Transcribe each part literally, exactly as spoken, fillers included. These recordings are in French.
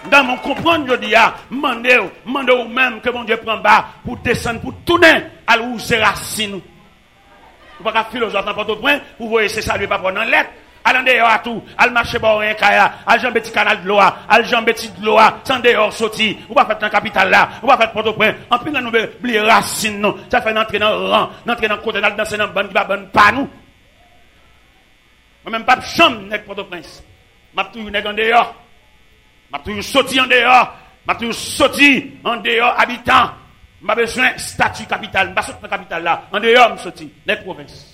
Dans mon comprendre, je dis, demandez, demandez ou même que mon Dieu prend bas pour descendre, pour tourner à l'où c'est racine. Vous ne pouvez pas philosophe n'importe au point, vous voyez, c'est ça, lui, pas prendre dans lettre. Allez dehors à tout, allez marcher bon un kaya, allez jambe petit canal de l'eau, allez jambe petit de l'eau, sans dehors sorti, ou pas faire dans capitale là, ou pas faire Port-au-Prince, en plus nous oublier racine non, ça fait entrer dans le rang, entrer dans le côté dans danser dans bonne qui va bonne pas nous. Moi même pas de chambre avec Port-au-Prince. M'a toujours nèg en dehors. M'a toujours sorti en dehors, m'a toujours sorti en dehors habitant. M'a besoin statut capitale, m'a sorti dans capitale là, en dehors m'a sorti les provinces.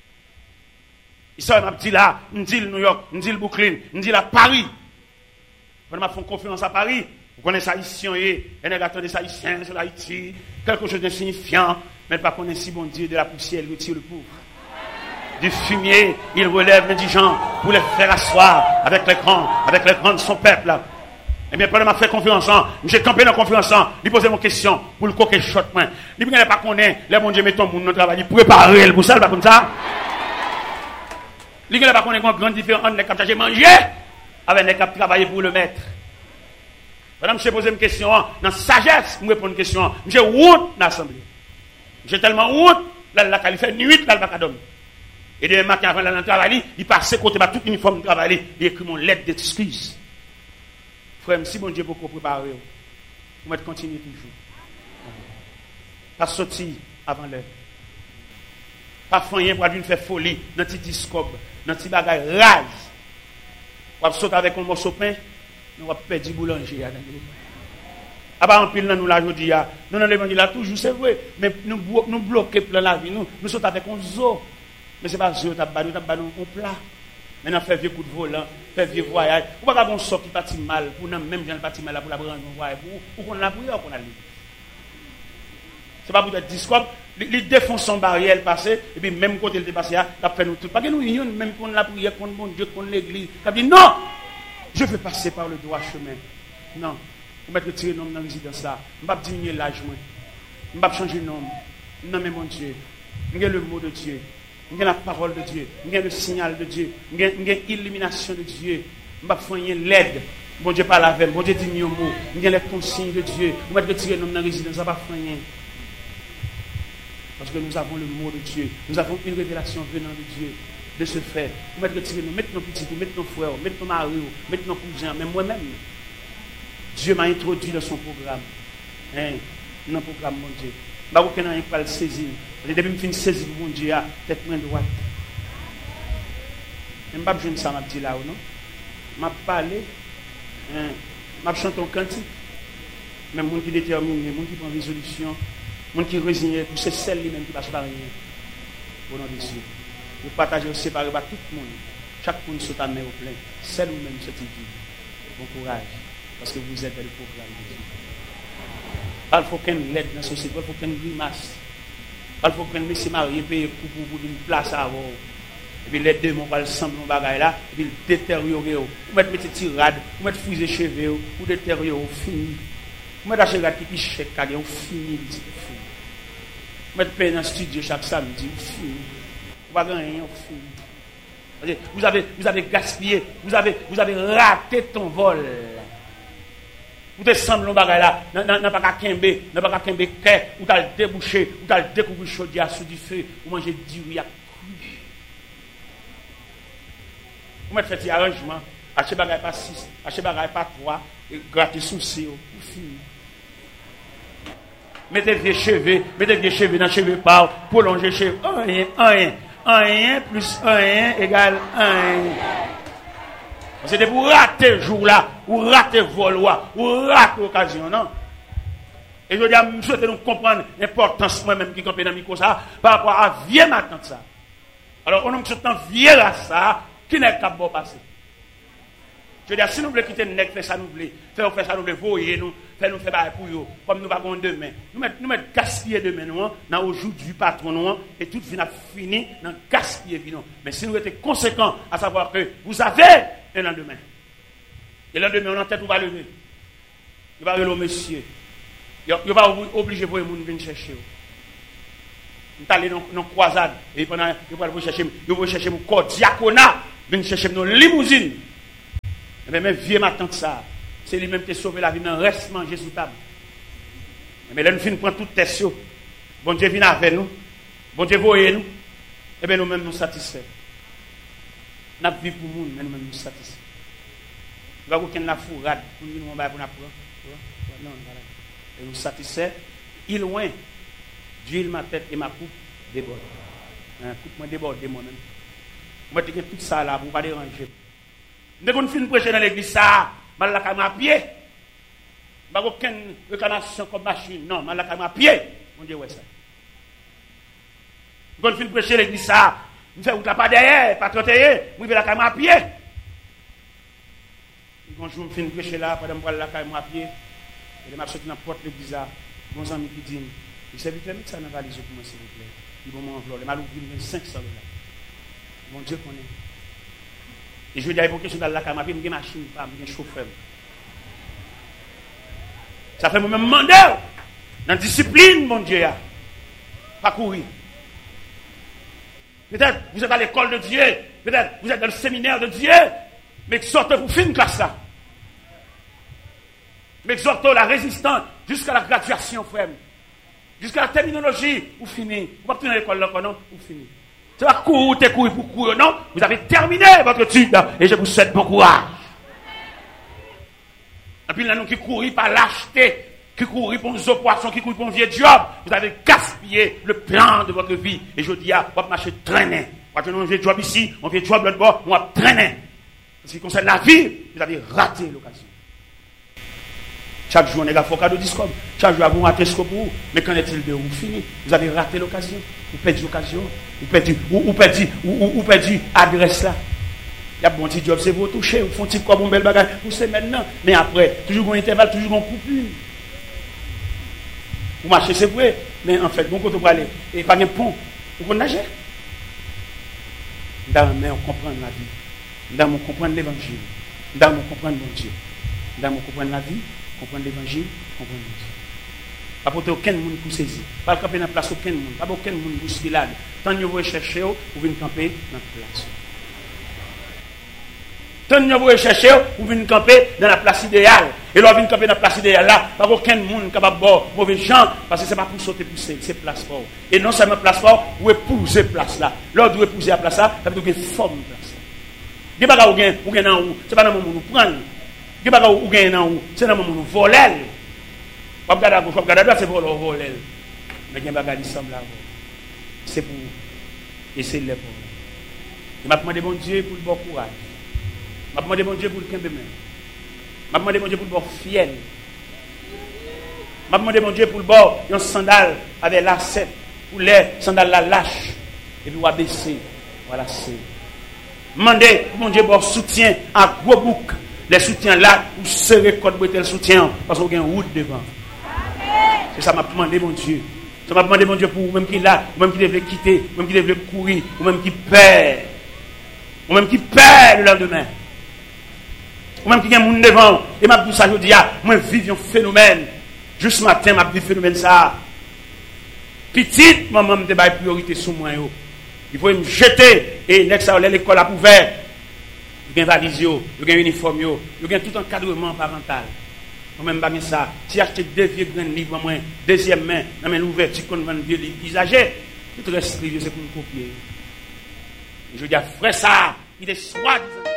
Ici, m'a dit là, me dit New York, me dit Brooklyn, me dit là Paris. Quand m'a fait confiance à Paris, vous connaissez haïtien et un nègre attendait haïtien sur Haïti, quelque chose d'insignifiant, mais pas connaître si bon Dieu de la poussière il retire le pauvre. Du fumier, il relève l'indigent pour les faire asseoir avec les grands, avec les grands de son peuple. Eh bien, pendant m'a fait confiance, j'ai campé dans confiance, il posait mon question pour le coquet shot. Il ne pas connaître, les bon Dieu met ton monde dans le travail, il préparer le pour ça, pas comme ça. Il ne pas connaître une grande différence entre les cap qui manger avec les cap qui travaillent pour le maître. Madame, je pose une question, dans sagesse, je réponds une question. J'ai honte dans l'assemblée. J'ai tellement honte, là, là, il fait nuit, là, il va pas dormir. Et demain matin, avant d'aller travailler, il passe côté par tout uniforme de travail, il écrit mon lettre d'excuse. Frère, si bon Dieu beaucoup préparé, vous mettez continuer toujours. Pas sortir avant l'heure. Pas faire pour faire folie dans petit discobre, dans petit bagage rage. On va sauter avec un morceau de pain, on va perdre du boulanger. Ah bah en pile nous la jodi a. Nous dans l'évangile là toujours c'est vrai, mais nous nous bloquer plein la vie nous, nous sautons avec un zoo. Mais c'est pas zoo t'a ba nous t'a ba nous on plat. Maintenant faire vieux coup de volant, faire vieux voyage. Ou pas bon sort qui parti mal pour nous même gens parti mal là pour la prendre un voyage pour pour qu'on la prière qu'on a lu. C'est pas pour être discours, il défonce son barrière passé et puis même côté il dépasse là, il fait nous tout. Parce que nous unions même qu'on la prière contre mon Dieu, contre l'église. Il dit non, je vais passer par le droit chemin. Non, je vais retirer nom dans la résidence là. Je ne vais pas diminuer l'âge moi. Je ne vais pas changer de nom. Non mais mon Dieu, j'ai le mot de Dieu. J'ai la parole de Dieu, j'ai le signal de Dieu, j'ai l'illumination de Dieu. Je ne vais pas faire l'aide. Bon Dieu parle avec, bon Dieu dit mieux mot. J'ai les consignes de Dieu. Je vais retirer nom dans la résidence, ça ne va pas faire rien. Parce que nous avons le mot de Dieu. Nous avons une révélation venant de Dieu. De ce fait, nous mettons retirer nous, mettons nos petits, mettons nos frères, mettons nos maris, mettons nos cousins, même moi-même. Dieu m'a introduit dans son programme. Hein, dans le programme, mon Dieu. Je ne sais pas si je le saisir. Depuis que je finis de saisir mon Dieu, tête main droite. Je ne sais pas si ça m'a dit là ou non. Je m'a parlé. Je m'a chanté un cantique. Mais les gens qui déterminent, les gens qui prennent résolution, les gens qui résignent, c'est celle lui-même qui passe par rien. Au nom de Dieu. Vous partagez, vous séparez par tout le monde. Chaque monde saute à main au plein. Celle ou même ce qui dit. Bon courage. Parce que vous êtes dans le programme de Dieu. Il faut qu'une lettre dans la société, il faut qu'une grimace. Il faut qu'un monsieur marié paye pour vous une place à avoir. Et puis les deux m'ont pas le semble de bagaille là, et puis détériorer. Vous mettez des tirades, vous mettez fusée cheveux, vous détériorer, vous fini. Vous mettez des cheveux qui chèque, vous fini, vous mettez payer dans le studio chaque samedi, vous fini. Vous n'avez rien, vous fini. Vous avez, vous avez gaspillé, vous avez, vous avez raté ton vol. Vous te semblez bagay là, n'a pas qu'à kembe, n'a pas qu'à kembe kè, ou t'as débouché, ou t'as découvert chaudière sous du feu, ou manger du riz à cru. Vous mettez fait des arrangements, acheter bagay pas six, acheter bagay pas trois, et gratter souci, ou fini. Mettez vieux cheveux, mettez vieux cheveux dans cheveux par, prolonger cheveux, rien, rien, rien plus rien égale rien. C'était pour rater le jour-là, ou rater le vol, ou rater l'occasion, non? Et je dis à je souhaite nous comprendre l'importance moi-même qui campait dans le micro ça, par rapport à vieux matin ça. Alors, on nous souhaite vieux à ça, qui n'est qu'à bon passer. Je veux dire, si nous voulons quitter le nec, faire ça nous voulons, faire ça nous voulons, voyer nous, faire nous faire pour eux, comme nous avons demain. Nous mettons nous mettre gaspiller demain, nous, dans aujourd'hui patron, nous, et tout vient fini dans gaspiller, nous. Mais si nous étions conséquents, à savoir que vous avez un lendemain. Et le lendemain, on a tête, on va lever. Il va lever au monsieur. Il va obliger pour les gens de venir chercher. On est allé dans une croisade, et pendant, il va chercher, il va chercher mon corps diaconat, venir chercher nos limousines. Et bien, même vieux matin que ça, c'est lui-même qui a sauvé la vie, mais reste manger sous table. Mais là, nous finissons prendre toute test. Bon Dieu vient avec nous. Bon Dieu voyez nous. Et bien nous-mêmes nous satisfaits. Nous vivons pour nous, mais nous-mêmes nous satisfaits. Nous n'avons aucune la fourrade pour nous pour nous apprendre. Non, voilà. Et nous satisfaits. Il loin, d'huile ma tête et ma coupe déborde. Hein, coupe moi déborde moi-même. Moi je dis tout ça là pour ne pas déranger. Dès qu'on finit de prêcher dans l'église, ça, je vais la à pied. Je n'ai aucune réclamation comme machine. Non, je vais la à pied. Mon Dieu, ouais ça. Quand on finit de prêcher l'église, ça, je fais route là pas derrière, pas trotter, je vais la à pied. Quand je finis de prêcher là, pendant que je vais la à pied, et je vais sortir dans la porte de l'église là, mon ami qui dit, il s'est vite mis ça dans la valise pour moi, s'il vous plaît. Il va m'envoyer, il m'a ouvert cinq cents dollars. Mon Dieu connaît. Et je veux dire, il faut que je sois dans la caméra, je vais machine, je vais chauffeur. Ça fait moi-même demander dans la discipline, mon Dieu. Pas courir. Peut-être vous êtes à l'école de Dieu, peut-être vous êtes dans le séminaire de Dieu, mais exhortez pour finir classe là. Mais exhortez la résistance jusqu'à la graduation, frère. Jusqu'à la terminologie, vous finissez. Vous ne pouvez pas à l'école là, non, vous finissez. C'est pas courir, t'es courir pour courir, non. Vous avez terminé votre étude et je vous souhaite bon courage. Et puis là, nous qui courons par lâcheté, qui courons pour nos poissons, qui courons pour un vieux job, vous avez gaspillé le plan de votre vie. Et je dis, ah, on va marcher traîner. On va un vieux job ici, on vieux job l'autre bord, on va traîner. En ce qui concerne la vie, vous avez raté l'occasion. Chaque jour, on est là, il faut cadeau discours. Chaque jour, vous ratez ce que vous. Mais qu'en est-il de vous fini? Vous avez raté l'occasion. Vous perdez l'occasion. Vous perdez, vous perdez, vous perdez l'adresse là. Il y a un bon petit job, c'est vous toucher. Vous font un petit quoi, bon bel bagage. Vous savez maintenant. Mais après, toujours un intervalle, toujours un coupure. Vous marchez, c'est vrai. Mais en fait, bon côté pour aller. Et pas de pont. Vous connaissez nager? Dans mais on comprend la vie. Dans on comprend l'évangile. Dans on comprend mon Dieu. Dans on comprend la vie. Comprendre l'évangile, comprendre Dieu. Pas pour aucun monde pour saisir. Pas camper dans la place aucun monde. Pas aucun monde pour se là. Tant que vous cherchez, vous venez camper dans la place. Tant que vous cherchez, vous venez camper dans la place idéale. Et là, vous venez camper dans la place idéale là. Pas aucun monde capable de boire mauvais gens. Parce que ce n'est pas pour sauter pousser, c'est place fort. Et non seulement place fort, vous épouser place là. Là, vous épouser la place là, ça veut dire que forme place là. Vous n'avez pas de gain dans où. Ce n'est pas dans le monde où prendre. Qui va ou gagner dans où c'est dans le monde voler pas regarder à gauche pas regarder à droite c'est voler voler mais qui bagaille semblable c'est pour essayer de le pour il m'a demandé bon Dieu pour le bon courage m'a demandé bon Dieu pour le camp de main m'a demandé bon Dieu pour le bon fiel m'a demandé bon Dieu pour le bon un sandal avec lacet pour les sandales la lâche et puis on va baisser voilà c'est demandé bon Dieu pour soutien à gros bouc. Les soutiens là, vous serrez code pour le soutien, parce qu'on a une route devant. C'est ça m'a demandé, mon Dieu. Ça m'a demandé, mon Dieu, pour vous-même qui est là, vous-même qui devez quitter, vous-même qui devez courir, vous-même qui perd, vous-même qui perd le lendemain. Vous-même qui a un monde devant. Et m'a dit ça, je dis, ah, moi, vive un phénomène. Juste matin, m'a dit phénomène ça. Petite, maman, me débat priorité sur moi. Il faut me jeter, et next, l'école a ouvert. Il y a un valise, il y a un uniforme, il y a tout encadrement parental. Moi-même, je ça. Si j'achète deux vieux grands livres, moi, deuxième main, dans mes ouvertures, qu'on vend vieux livres usagés, tout le reste, c'est pour me copier. Et je dis, frère, ça, il est soi-disant.